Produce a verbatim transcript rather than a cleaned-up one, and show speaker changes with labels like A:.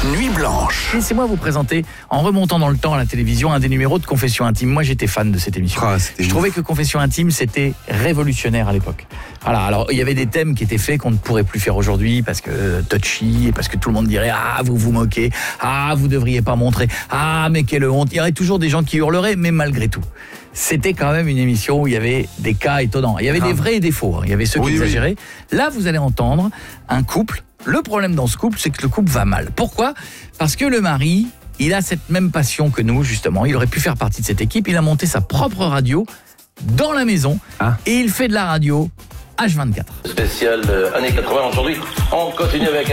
A: Nuit Blanche.
B: Laissez-moi vous présenter, en remontant dans le temps à la télévision, un des numéros de Confession Intime. Moi, j'étais fan de cette émission.
C: Ah,
B: Je trouvais que Confession Intime, c'était révolutionnaire à l'époque. Voilà, alors il y avait des thèmes qui étaient faits qu'on ne pourrait plus faire aujourd'hui parce que euh, touchy, et parce que tout le monde dirait « Ah, vous vous moquez, ah, vous devriez pas montrer, ah, mais quelle honte ». Il y aurait toujours des gens qui hurleraient, mais malgré tout. C'était quand même une émission où il y avait des cas étonnants. Il y avait ah. des vrais et des faux. Hein. Il y avait ceux qui oui, exagéraient. Oui. Là, vous allez entendre un couple. Le problème dans ce couple, c'est que le couple va mal. Pourquoi ? Parce que le mari, il a cette même passion que nous, justement. Il aurait pu faire partie de cette équipe. Il a monté sa propre radio dans la maison. Ah. Et il fait de la radio H vingt-quatre.
D: Spécial euh, années quatre-vingts aujourd'hui. On continue avec